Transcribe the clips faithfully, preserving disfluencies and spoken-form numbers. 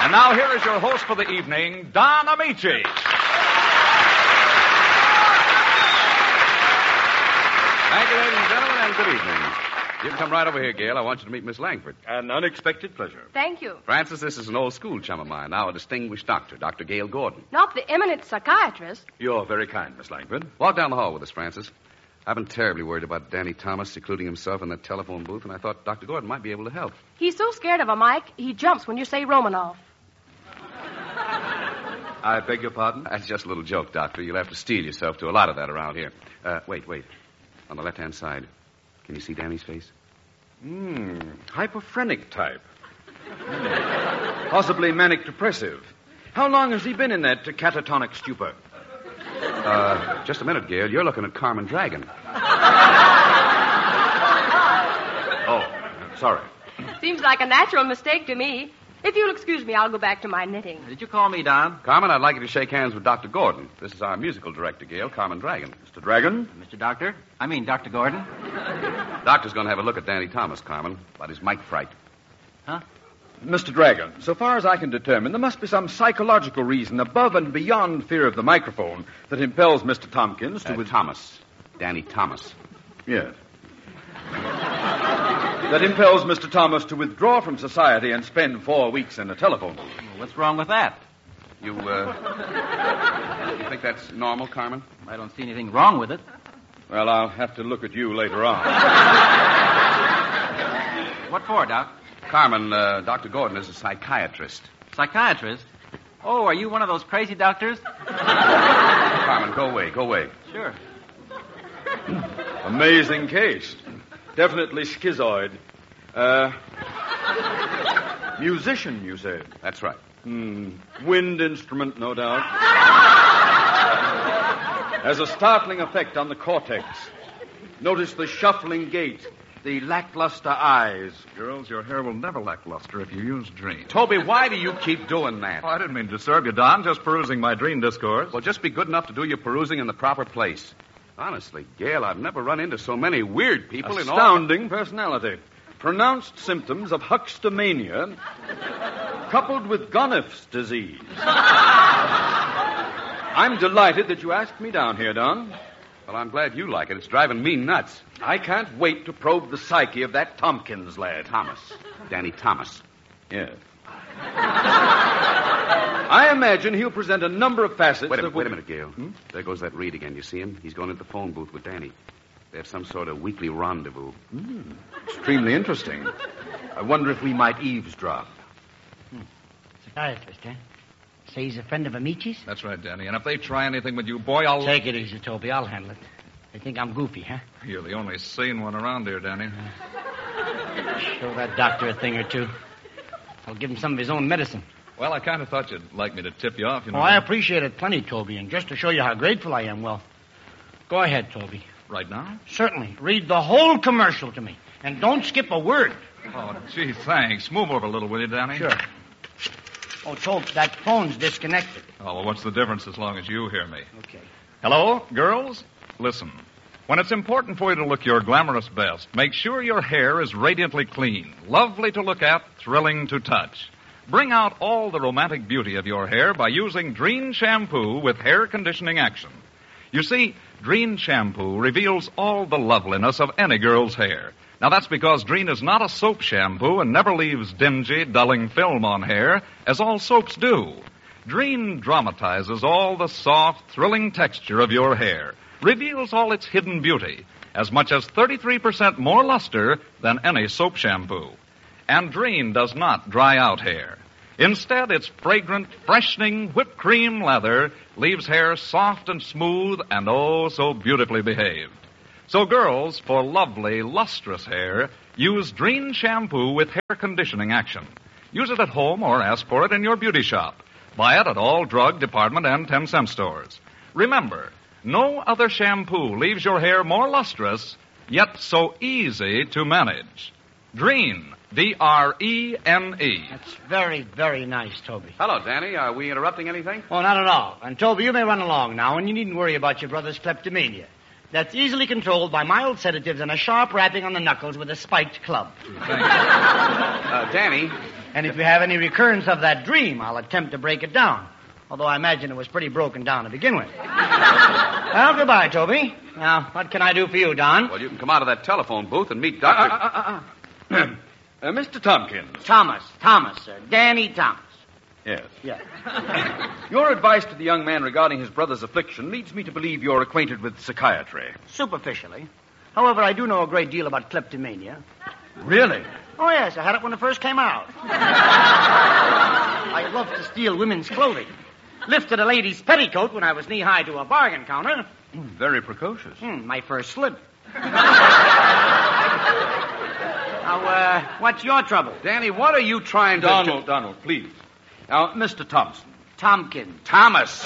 And now here is your host for the evening, Don Amici. Thank you, ladies and gentlemen, and good evening. You can come right over here, Gail. I want you to meet Miss Langford. An unexpected pleasure. Thank you. Francis, this is an old school chum of mine, now a distinguished doctor, Doctor Gail Gordon. Not the eminent psychiatrist. You're very kind, Miss Langford. Walk down the hall with us, Francis. I've been terribly worried about Danny Thomas secluding himself in that telephone booth, and I thought Doctor Gordon might be able to help. He's so scared of a mic, he jumps when you say Romanoff. I beg your pardon? That's just a little joke, Doctor. You'll have to steel yourself to a lot of that around here. Uh, wait, wait. On the left-hand side. Can you see Danny's face? Hmm. Hypophrenic type. Hmm. Possibly manic-depressive. How long has he been in that uh, catatonic stupor? Uh, just a minute, Gail. You're looking at Carmen Dragon. Oh, sorry. Seems like a natural mistake to me. If you'll excuse me, I'll go back to my knitting. Did you call me, Don? Carmen, I'd like you to shake hands with Doctor Gordon. This is our musical director, Gail, Carmen Dragon. Mister Dragon? Mister Doctor? I mean, Doctor Gordon. Doctor's going to have a look at Danny Thomas, Carmen, about his mic fright. Huh? Mister Dragon, so far as I can determine, there must be some psychological reason above and beyond fear of the microphone that impels Mister Tompkins to... Uh, with... Thomas. Danny Thomas. Yes. That impels Mister Thomas to withdraw from society and spend four weeks in a telephone booth. Well, what's wrong with that? You, uh... you think that's normal, Carmen? I don't see anything wrong with it. Well, I'll have to look at you later on. What for, Doc? Carmen, uh, Doctor Gordon is a psychiatrist. Psychiatrist? Oh, are you one of those crazy doctors? Carmen, go away, go away. Sure. Amazing case. Definitely schizoid. Uh, musician, you said? That's right. Hmm. Wind instrument, no doubt. Has a startling effect on the cortex. Notice the shuffling gait, the lackluster eyes. Girls, your hair will never lack luster if you use Dream. Toby, why do you keep doing that? Oh, I didn't mean to disturb you, Don. Just perusing my Dream discourse. Well, just be good enough to do your perusing in the proper place. Honestly, Gail, I've never run into so many weird people in all... Astounding personality. Pronounced symptoms of huxtomania coupled with Goneff's disease. I'm delighted that you asked me down here, Don. Well, I'm glad you like it. It's driving me nuts. I can't wait to probe the psyche of that Tompkins lad. Thomas. Danny Thomas. Yes. I imagine he'll present a number of facets Wait a, of... wait a minute, Gail. Hmm? There goes that Reed again. You see him? He's going into the phone booth with Danny. They have some sort of weekly rendezvous. Mm, extremely interesting. I wonder if we might eavesdrop. Hmm. Psychiatrist, eh? Say he's a friend of Amici's? That's right, Danny. And if they try anything with you, boy, I'll... Take it easy, Toby. I'll handle it. They think I'm goofy, huh? You're the only sane one around here, Danny. Uh, show that doctor a thing or two. I'll give him some of his own medicine. Well, I kind of thought you'd like me to tip you off, you know. Oh, I appreciate it plenty, Toby. And just to show you how grateful I am, well, go ahead, Toby. Right now? Certainly. Read the whole commercial to me. And don't skip a word. Oh, gee, thanks. Move over a little, will you, Danny? Sure. Oh, Toby, that phone's disconnected. Oh, well, what's the difference as long as you hear me? Okay. Hello, girls? Listen. When it's important for you to look your glamorous best, make sure your hair is radiantly clean, lovely to look at, thrilling to touch. Bring out all the romantic beauty of your hair by using Dreen shampoo with hair conditioning action. You see, Dreen shampoo reveals all the loveliness of any girl's hair. Now, that's because Dreen is not a soap shampoo and never leaves dingy, dulling film on hair, as all soaps do. Dreen dramatizes all the soft, thrilling texture of your hair, reveals all its hidden beauty, as much as thirty-three percent more luster than any soap shampoo. And Dreen does not dry out hair. Instead, its fragrant, freshening whipped cream lather leaves hair soft and smooth and oh so beautifully behaved. So girls, for lovely, lustrous hair, use Dreen shampoo with hair conditioning action. Use it at home or ask for it in your beauty shop. Buy it at all drug, department, and ten-cent stores. Remember, no other shampoo leaves your hair more lustrous, yet so easy to manage. Dreen. D R E N E. That's very, very nice, Toby. Hello, Danny. Are we interrupting anything? Oh, not at all. And, Toby, you may run along now, and you needn't worry about your brother's kleptomania. that's easily controlled by mild sedatives and a sharp rapping on the knuckles with a spiked club. Uh, Danny. And if you have any recurrence of that dream, I'll attempt to break it down. Although I imagine it was pretty broken down to begin with. Well, goodbye, Toby. Now, what can I do for you, Don? Well, you can come out of that telephone booth and meet Doctor... Uh, uh, uh, uh. uh, Mister Tompkins. Thomas. Thomas, sir. Danny Thomas. Yes. Yes. Your advice to the young man regarding his brother's affliction leads me to believe you're acquainted with psychiatry. Superficially. However, I do know a great deal about kleptomania. Really? Oh, yes. I had it when it first came out. I loved to steal women's clothing. Lifted a lady's petticoat when I was knee-high to a bargain counter. Very precocious. Hmm, my first slip. Now, uh, what's your trouble? Danny, what are you trying to Donald, Donald, please. Now, Mister Thompson. Tompkins. Thomas.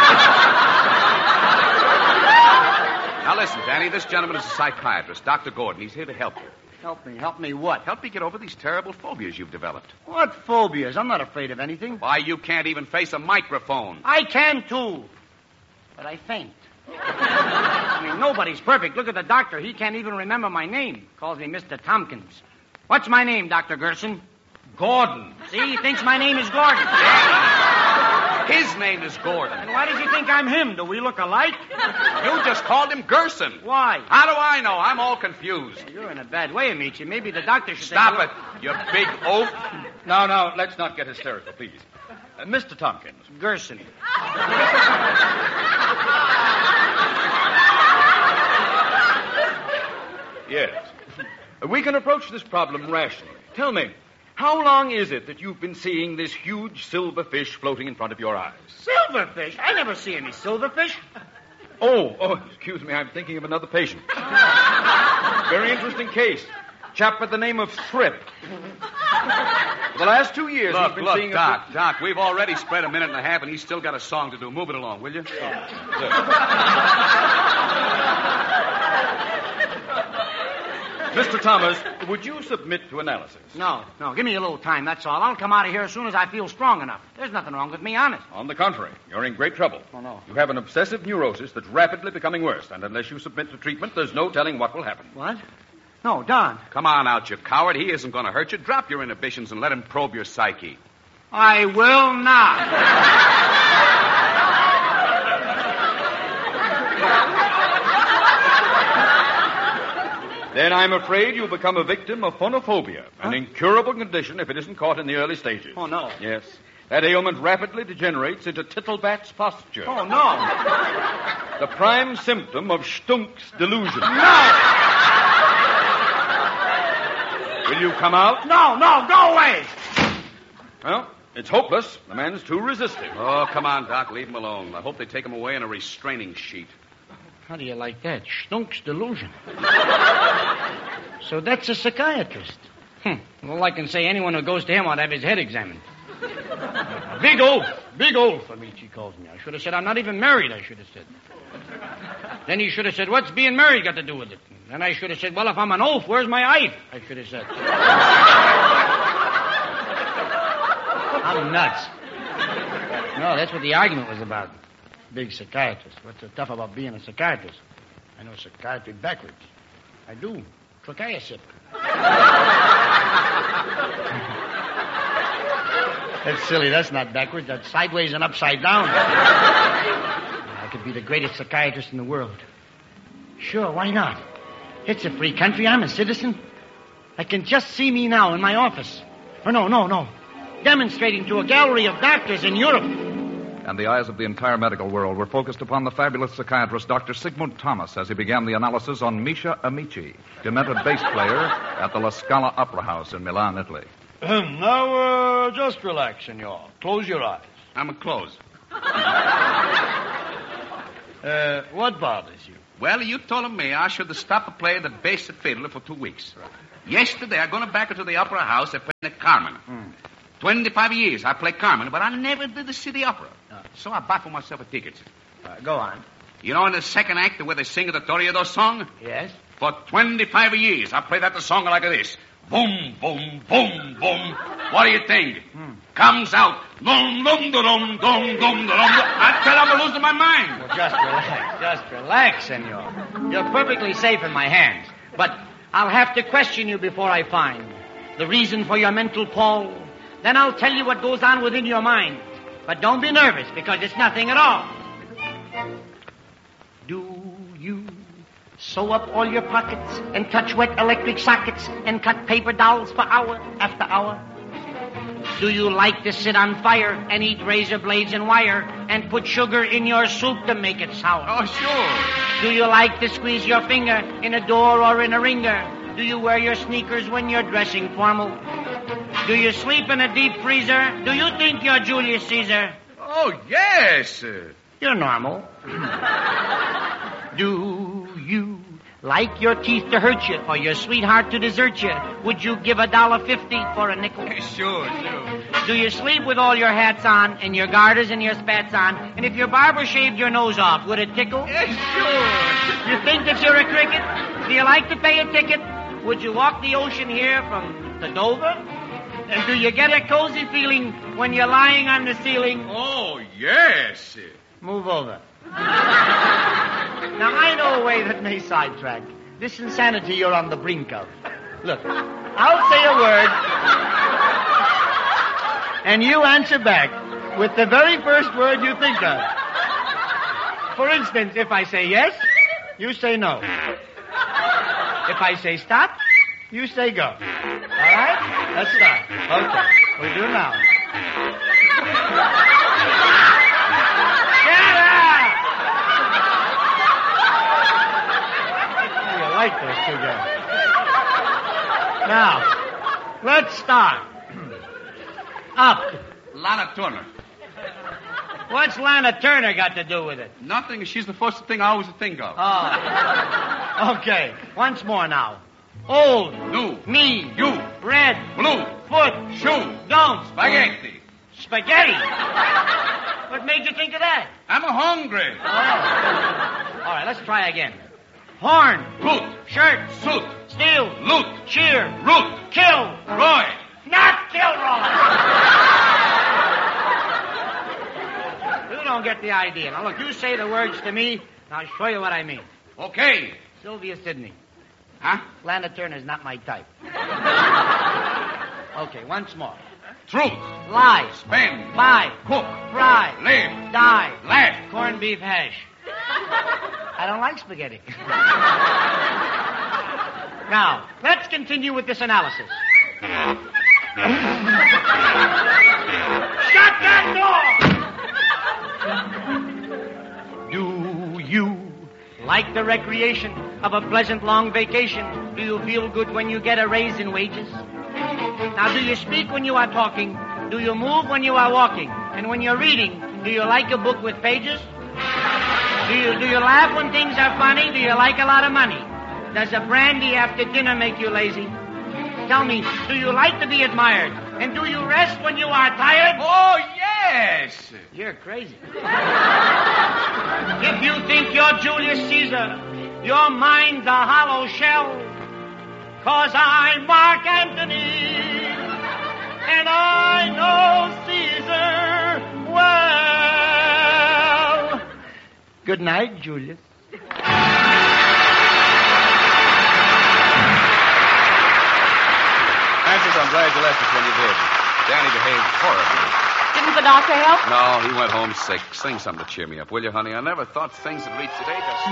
Now, listen, Danny, this gentleman is a psychiatrist, Doctor Gordon. He's here to help you. Help me. Help me what? Help me get over these terrible phobias you've developed. What phobias? I'm not afraid of anything. Why, you can't even face a microphone. I can, too. But I faint. I mean, nobody's perfect. Look at the doctor. He can't even remember my name. Calls me Mister Tompkins. What's my name, Doctor Gerson? Gordon. See, he thinks my name is Gordon. His name is Gordon. And why does he think I'm him? Do we look alike? You just called him Gerson. Why? How do I know? I'm all confused. You're in a bad way, Amici. Maybe the doctor should Stop take it, you big oaf. Now, now, let's not get hysterical, please. Uh, Mister Tompkins. Gerson. Yes. Uh, we can approach this problem rationally. Tell me, how long is it that you've been seeing this huge silver fish floating in front of your eyes? Silverfish? I never see any silverfish. Oh, oh, excuse me, I'm thinking of another patient. Very interesting case. Chap by the name of Thrip. For the last two years, Look, he's been look, seeing Doc, a... Doc, we've already spread a minute and a half, and he's still got a song to do. Move it along, will you? Mister Thomas, would you submit to analysis? No, no, give me a little time, that's all. I'll come out of here as soon as I feel strong enough. There's nothing wrong with me, honest. On the contrary, you're in great trouble. Oh, no. You have an obsessive neurosis that's rapidly becoming worse, and unless you submit to treatment, there's no telling what will happen. What? No, Don. Come on out, you coward. He isn't going to hurt you. Drop your inhibitions and let him probe your psyche. I will not. Then I'm afraid you'll become a victim of phonophobia, an Huh? incurable condition if it isn't caught in the early stages. Oh, no. Yes. That ailment rapidly degenerates into tittlebat's posture. Oh, no. The prime symptom of Stunk's delusion. No! Will you come out? No, no, go away! Well, it's hopeless. The man's too resistive. Oh, come on, Doc. Leave him alone. I hope they take him away in a restraining sheet. How do you like that? Stunk's delusion. So that's a psychiatrist. Hmm. Well, I can say anyone who goes to him ought to have his head examined. Big oaf. Big oaf, Amici calls me. I should have said, I'm not even married, I should have said. Then he should have said, what's being married got to do with it? Then I should have said, well, if I'm an oaf, where's my wife? I should have said. I'm nuts. No, that's what the argument was about. Big psychiatrist. What's so tough about being a psychiatrist? I know psychiatry backwards. I do. Trichiasip. That's silly. That's not backwards. That's sideways and upside down. I could be the greatest psychiatrist in the world. Sure, why not? It's a free country. I'm a citizen. I can just see me now in my office. Or no, no, no. Demonstrating to a gallery of doctors in Europe. And the eyes of the entire medical world were focused upon the fabulous psychiatrist Doctor Sigmund Thomas as he began the analysis on Misha Amici, demented bass player at the La Scala Opera House in Milan, Italy. Now, uh, just relax, senor. Close your eyes. I'm a close. Uh, what bothers you? Well, you told me I should stop playing the bass and fiddle for two weeks. Right. Yesterday, I gone back to the opera house and played the Carmen. Hmm. Twenty-five years I play Carmen, but I never did the city opera. Oh. So I bought for myself a ticket. Uh, go on. You know in the second act where they sing the Toreador song? Yes? For twenty-five years I played that song like this. Boom, boom, boom, boom. What do you think? Hmm. comes out. Dum, dum, dum, dum, dum, dum, dum. I tell you, I'm losing my mind. Well, just relax. Just relax, senor. You're perfectly safe in my hands. But I'll have to question you before I find the reason for your mental pall. Then I'll tell you what goes on within your mind. But don't be nervous, because it's nothing at all. Do you sew up all your pockets and touch wet electric sockets and cut paper dolls for hour after hour? Do you like to sit on fire and eat razor blades and wire and put sugar in your soup to make it sour? Oh, sure. Do you like to squeeze your finger in a door or in a ringer? Do you wear your sneakers when you're dressing formal? Do you sleep in a deep freezer? Do you think you're Julius Caesar? Oh, yes. You're normal. Do you like your teeth to hurt you or your sweetheart to desert you? Would you give a dollar fifty for a nickel? Sure, sure. Do you sleep with all your hats on and your garters and your spats on? And if your barber shaved your nose off, would it tickle? Yes, sure. You think that you're a cricket? Do you like to pay a ticket? Would you walk the ocean here from the Dover? And do you get a cozy feeling when you're lying on the ceiling? Oh, yes. Move over. Now, I know a way that may sidetrack this insanity you're on the brink of. Look, I'll say a word, and you answer back with the very first word you think of. For instance, if I say yes, you say no. If I say stop, you say go. All right? Let's start. Okay. We'll do it now. Shut up! You like those two guys. Now, let's start. Up. Lana Turner. What's Lana Turner got to do with it? Nothing. She's the first thing I always think of. Oh. Okay. Once more now. Old. New. Me. You. Red. Blue. Foot. Shoe. Don't. Spaghetti. Spaghetti. What made you think of that? I'm hungry. Oh. All right, let's try again. Horn. Root. Shirt. Suit. Steel. Loot. Cheer. Root. Kill. Roy. Not Kilroy. You don't get the idea. Now, look, you say the words to me, and I'll show you what I mean. Okay. Sylvia Sidney. Huh? Lana Turner's not my type. Okay, once more. Truth. Lie. Spend. Buy. Cook. Fry. Live. Die. Laugh. Corned beef hash. I don't like spaghetti. Now, let's continue with this analysis. Shut that door! Do you like the recreation of a pleasant long vacation? Do you feel good when you get a raise in wages? Now, do you speak when you are talking? Do you move when you are walking? And when you're reading, do you like a book with pages? Do you, do you laugh when things are funny? Do you like a lot of money? Does a brandy after dinner make you lazy? Tell me, do you like to be admired? And do you rest when you are tired? Oh, yes. You're crazy. If you think you're Julius Caesar, your mind's a hollow shell. 'Cause I'm Mark Antony, and I know Caesar well. Good night, Julius. Francis, I'm glad you left us when you did. Danny behaved horribly. Didn't the doctor help? No, he went home sick. Sing something to cheer me up, will you, honey? I never thought things would reach today. Just...